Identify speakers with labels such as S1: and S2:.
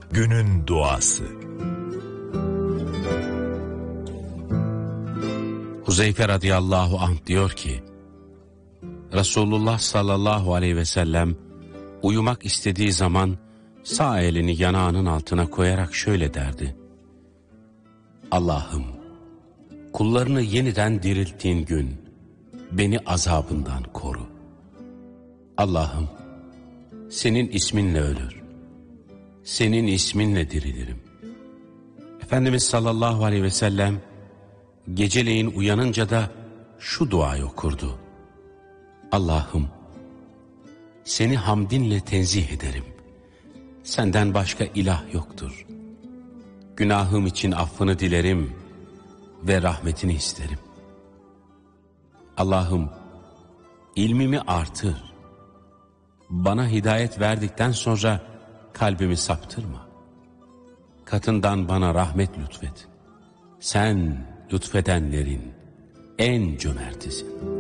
S1: Günün duası.
S2: Huzeyfe radıyallahu anh diyor ki, Resulullah sallallahu aleyhi ve sellem uyumak istediği zaman sağ elini yanağının altına koyarak şöyle derdi: Allah'ım, kullarını yeniden dirilttiğin gün beni azabından koru. Allah'ım, senin isminle ölür, senin isminle dirilirim. Efendimiz sallallahu aleyhi ve sellem geceleyin uyanınca da şu duayı okurdu: Allah'ım, seni hamdinle tenzih ederim. Senden başka ilah yoktur. Günahım için affını dilerim ve rahmetini isterim. Allah'ım, ilmimi artır. Bana hidayet verdikten sonra kalbimi saptırma. Katından bana rahmet lütfet. Sen lütfedenlerin en cömertisin.